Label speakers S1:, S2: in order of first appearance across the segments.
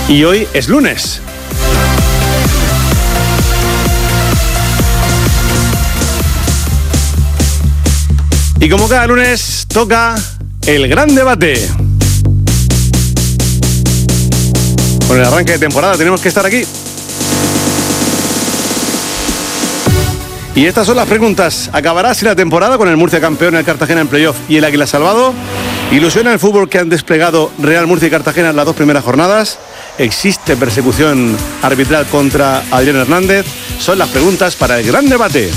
S1: Y hoy es lunes. Y como cada lunes toca el gran debate. Con el arranque de temporada tenemos que estar aquí. Y estas son las preguntas. ¿Acabará así la temporada con el Murcia campeón, el Cartagena en playoff y el Águila salvado? ¿Ilusiona el fútbol que han desplegado Real Murcia y Cartagena en las dos primeras jornadas? ¿Existe persecución arbitral contra Adrián Hernández? Son las preguntas para el gran debate.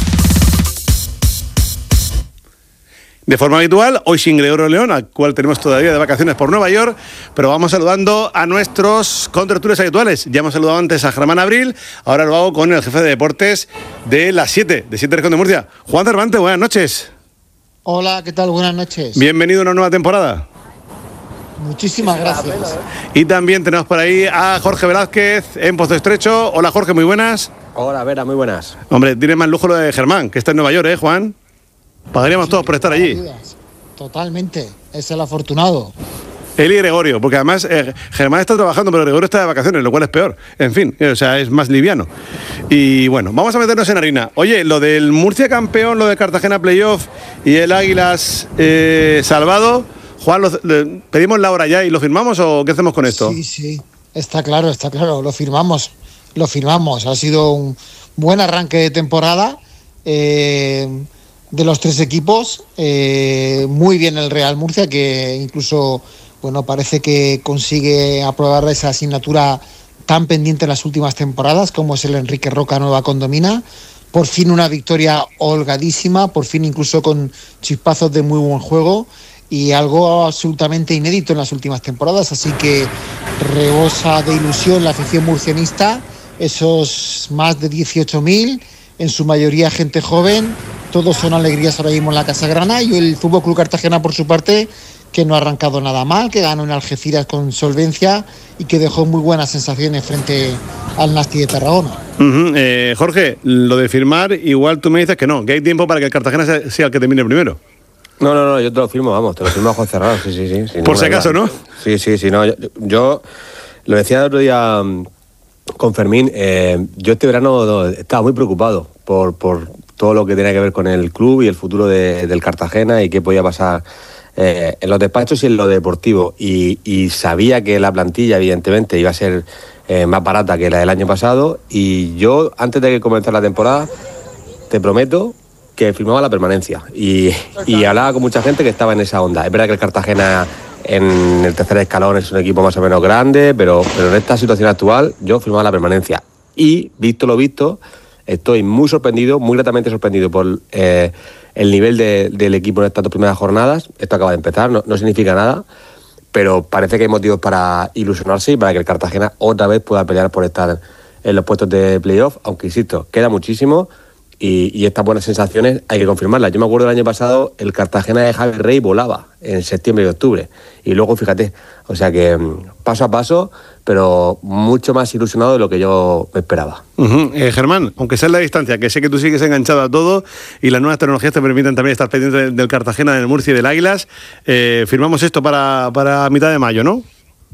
S1: De forma habitual, hoy sin Gregorio León, al cual tenemos todavía de vacaciones por Nueva York, pero vamos saludando a nuestros contertulios habituales. Ya hemos saludado antes a Germán Abril, ahora lo hago con el jefe de deportes de las 7, de 7 Región de Murcia. Juan Cervantes, buenas noches.
S2: Hola, ¿qué tal? Buenas noches.
S1: Bienvenido a una nueva temporada.
S2: Muchísimas gracias.
S1: Y también tenemos por ahí a Jorge Velázquez en Pozo Estrecho. Hola Jorge, muy buenas.
S3: Hola Vera, muy buenas.
S1: Hombre, tiene más lujo lo de Germán, que está en Nueva York, Juan. Pagaríamos todos por estar allí.
S2: Totalmente, es el afortunado.
S1: Él y Gregorio, porque además Germán está trabajando, pero Gregorio está de vacaciones, lo cual es peor. En fin, o sea, es más liviano. Y bueno, vamos a meternos en harina. Oye, lo del Murcia campeón, lo de Cartagena playoff y el Águilas salvado, Juan, ¿pedimos la hora ya y lo firmamos o qué hacemos con esto?
S2: Sí, está claro, lo firmamos. Ha sido un buen arranque de temporada de los tres equipos. Muy bien el Real Murcia, que incluso parece que consigue aprobar esa asignatura tan pendiente en las últimas temporadas, como es el Enrique Roca Nueva Condomina. Por fin una victoria holgadísima, por fin incluso con chispazos de muy buen juego y algo absolutamente inédito en las últimas temporadas, así que rebosa de ilusión la afición murcianista, esos más de 18.000, en su mayoría gente joven. Todos son alegrías ahora mismo en la Casa Grana, y el Fútbol Club Cartagena, por su parte, que no ha arrancado nada mal, que ganó en Algeciras con solvencia y que dejó muy buenas sensaciones frente al Nasti de Tarragona.
S1: Jorge, lo de firmar, igual tú me dices que no, que hay tiempo para que el Cartagena sea el que termine primero.
S3: No, yo te lo firmo, te lo firmo a ojos cerrados, sí.
S1: Por si acaso, ¿no?
S3: Sí, no, yo lo decía el otro día con Fermín, yo este verano estaba muy preocupado por todo lo que tenía que ver con el club y el futuro del Cartagena y qué podía pasar en los despachos y en lo deportivo. Y sabía que la plantilla, evidentemente, iba a ser más barata que la del año pasado. Y yo, antes de que comenzara la temporada, te prometo que firmaba la permanencia. Y hablaba con mucha gente que estaba en esa onda. Es verdad que el Cartagena en el tercer escalón es un equipo más o menos grande, pero en esta situación actual yo firmaba la permanencia. Y, visto lo visto, estoy muy sorprendido, muy gratamente sorprendido por el nivel del equipo en estas dos primeras jornadas. Esto acaba de empezar, no significa nada, pero parece que hay motivos para ilusionarse y para que el Cartagena otra vez pueda pelear por estar en los puestos de playoff, aunque insisto, queda muchísimo y estas buenas sensaciones hay que confirmarlas. Yo me acuerdo del año pasado, el Cartagena de Javi Rey volaba en septiembre y octubre, y luego fíjate, o sea que paso a paso, pero mucho más ilusionado de lo que yo me esperaba.
S1: Germán, aunque sea en la distancia, que sé que tú sigues enganchado a todo y las nuevas tecnologías te permiten también estar pendiente del Cartagena, del Murcia y del Águilas, firmamos esto para mitad de mayo, ¿no?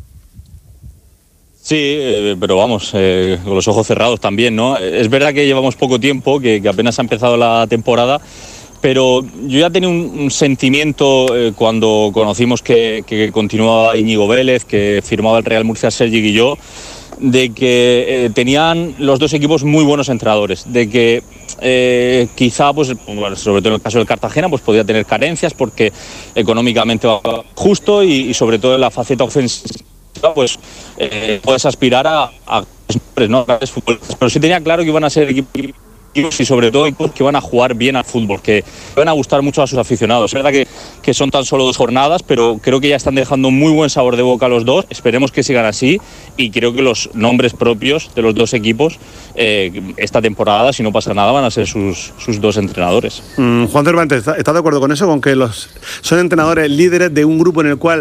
S4: Sí, pero vamos, con los ojos cerrados también, ¿no? Es verdad que llevamos poco tiempo, que apenas ha empezado la temporada, pero yo ya tenía un sentimiento cuando conocimos que continuaba Íñigo Vélez, que firmaba el Real Murcia Sergi Guilló, de que tenían los dos equipos muy buenos entrenadores, de que quizá, pues, sobre todo en el caso del Cartagena, pues podía tener carencias porque económicamente va justo y sobre todo en la faceta ofensiva, pues puedes aspirar a ¿no? grandes futbolistas, pero sí tenía claro que iban a ser equipos y sobre todo equipos que van a jugar bien al fútbol, que van a gustar mucho a sus aficionados. Es verdad que son tan solo 2 jornadas, pero creo que ya están dejando muy buen sabor de boca los dos. Esperemos que sigan así y creo que los nombres propios de los dos equipos esta temporada, si no pasa nada, van a ser sus dos entrenadores.
S1: Juan Cervantes, ¿estás de acuerdo con eso? Con que son entrenadores líderes de un grupo en el cual